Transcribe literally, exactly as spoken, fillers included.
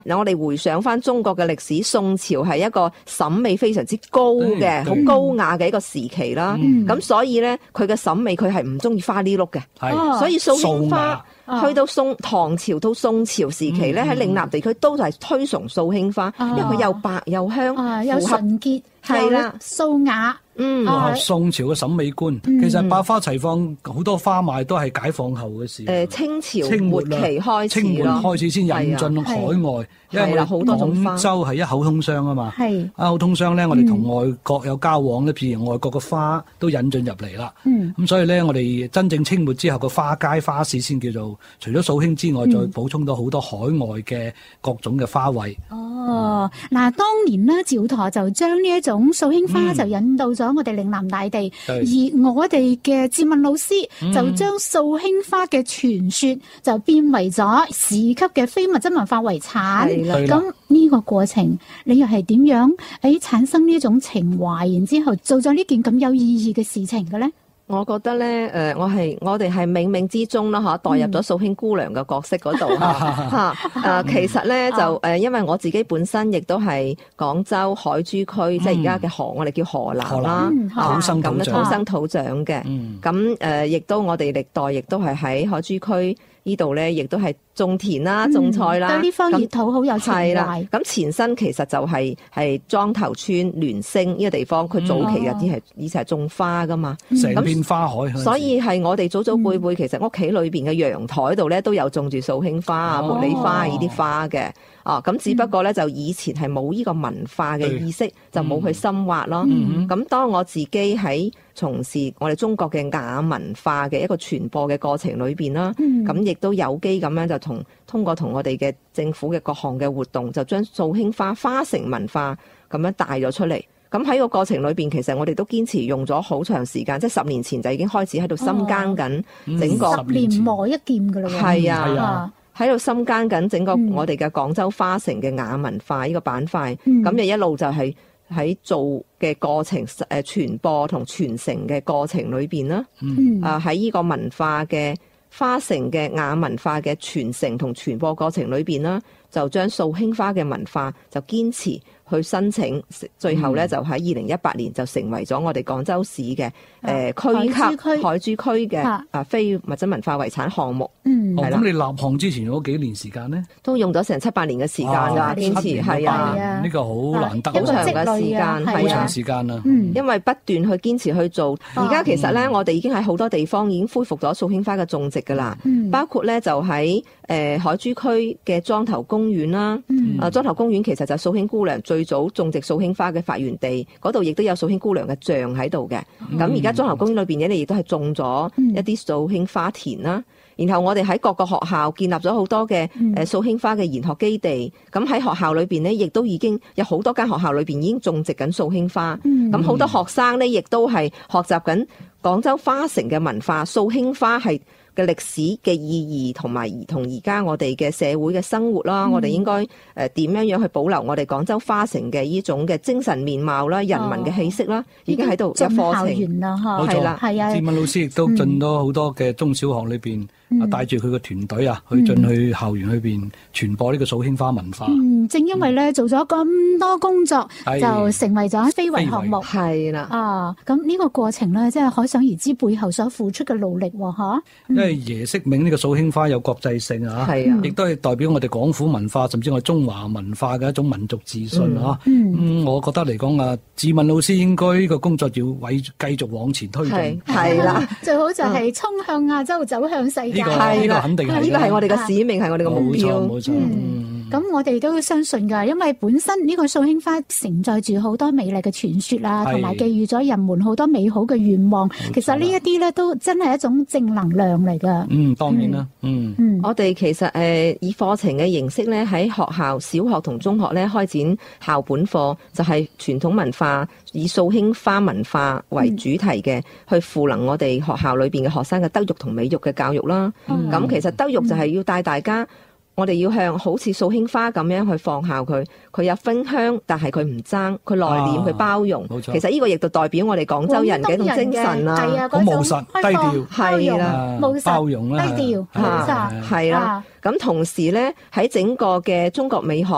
嗱，我哋回想翻中國嘅歷史，宋朝係一個審美非常之高嘅、好高雅嘅一個時期啦。咁、嗯、所以咧，佢嘅審美佢係唔中意花呢碌嘅， 係， 所以素馨花去到宋唐朝到宋朝時期咧，喺、嗯、嶺南地區都係推崇素馨花，嗯、因為佢又白又香， 啊、又純潔， 係啦， 素雅。 嗯， 符合宋朝嘅審美觀。其實百花齊放，好多花賣都係解放後嘅事。 誒，清朝末期開始， 清末開始先引進海外，因為我哋廣州係一口通商啊嘛。係一口通商咧，我哋同外國有交往咧，譬如外國嘅花都引進入嚟啦。嗯，咁所以咧，我哋真正清末之後嘅花街花市先叫做，除咗素馨之外，再補充到好多海外嘅各種嘅花卉。 哦，嗱，當年咧，趙佗就將呢一種素馨花就引到咗我哋嶺南大地，嗯、而我哋嘅志敏老師就將素馨花嘅傳說就變為咗市級嘅非物質文化遺產。咁呢個過程，你又係點樣喺產生呢一種情懷，然之後做咗呢件咁有意義嘅事情嘅咧？ 我覺得咧，誒、呃，我係我哋係冥冥之中啦，嚇，代入咗素馨姑娘嘅角色嗰度嚇嚇。誒，其實咧就誒、呃，因為我自己本身亦都係廣州海珠區，嗯、即係而家嘅河，我哋叫河南啦， 土生土長， 土生土長嘅。咁誒，亦都我哋歷代亦都係喺海珠區呢度咧，亦都係種田啦、種菜啦。 對呢方熱土好有情懷。 咁前身其實就係係莊頭村聯星呢個地方，佢早期有啲係以前係種花噶嘛， 成片花海。 所以係我哋祖祖輩輩，其實屋企裏邊嘅陽台度咧都有種住素馨花啊、茉莉花呢啲花嘅。哦，咁只不過咧就以前係冇呢個文化嘅意識，就冇去深挖咯。咁當我自己喺從事我哋中國嘅雅文化嘅一個傳播嘅過程裏邊啦，咁亦都有機咁樣就同通過同我哋嘅政府嘅各項嘅活動，就將素馨花花城文化咁樣帶咗出嚟。咁喺個過程裏邊，其實我哋都堅持用咗好長時間，即係十年前就已經開始喺度深耕緊整個、 哦嗯、十年磨一劍㗎啦喎。 係啊，喺度深耕緊整個我哋嘅廣州花城嘅雅文化呢個板塊，咁、嗯、就一路就係喺做嘅過程，誒傳播同傳承嘅過程裏邊啦。嗯、啊喺呢個文化嘅花城嘅雅文化嘅傳承同傳播過程裏邊啦，就將素馨花嘅文化就堅持去申請，最後咧就喺二零一八年就成為咗我哋廣州市嘅誒區級海珠區嘅啊非物質文化遺產項目。 嗯， 係啦。咁你立項之前嗰幾年時間咧， 都用咗成七八年嘅時間㗎，堅持係啊， 呢個好難得， 好長嘅時間， 好長時間啦。 嗯，因為不斷去堅持去做，而家其實咧我哋已經喺好多地方已經恢復咗素馨花嘅種植㗎啦。嗯，包括咧就喺誒海珠區嘅莊頭公園啦。嗯，啊莊頭公園其實就係素馨姑娘最最早種植素馨花嘅發源地，嗰度亦都有素馨姑娘嘅像喺度嘅。咁而家莊頭公園裏邊咧，亦都係種咗一啲素馨花田啦。然後我哋喺各個學校建立咗好多嘅誒素馨花嘅研學基地。咁喺學校裏邊咧，亦都已經有好多間學校裏邊已經種植緊素馨花。咁好多學生咧，亦都係學習緊廣州花城嘅文化。素馨花係嘅歷史嘅意義同埋同而家我哋嘅社會嘅生活啦，嗯、我哋應該誒點樣樣去保留我哋廣州花城嘅呢種嘅精神面貌啦、人民嘅氣息啦，已經喺度有課程。 冇錯，係啊，志敏老師亦都進咗好多嘅中小學裏邊。啊！帶住佢個團隊啊，去進去校園裏邊傳播呢個素馨花文化。 嗯，正因為咧做咗咁多工作，就成為咗非遺項目。係啦。啊，咁呢個過程咧，即係可想而知背後所付出嘅努力喎，嚇。 因為椰色銘呢個素馨花有國際性啊，係啊，亦都係代表我哋廣府文化，甚至我哋中華文化嘅一種民族自信啊。嗯，我覺得嚟講啊，志敏老師應該呢個工作要為繼續往前推進。 係啦， 最好就係衝向亞洲，走向世界。 係啦，呢個係我哋嘅使命，係我哋嘅目標。 冇錯， 嗯，咁我哋都相信㗎，因為本身呢個素馨花承載住好多美麗嘅傳說啦，同埋寄予咗人們好多美好嘅願望。其實呢一啲咧都真係一種正能量嚟㗎。 嗯，當然啦，嗯， 嗯，我哋其實誒以課程嘅形式咧，喺學校小學同中學咧開展校本課，就係傳統文化以素馨花文化為主題嘅，去賦能我哋學校裏邊嘅學生嘅德育同美育嘅教育啦。咁、嗯、其實德育就係要帶大家，我哋要向好似素馨花咁樣去放效佢，佢有芬香，但係佢唔爭，佢內斂，佢包容。其實呢個亦都代表我哋廣州人嘅一種精神啦， 好務實、低調， 係啦， 包容啦， 低調， 係啦。咁同時咧喺整個嘅中國美學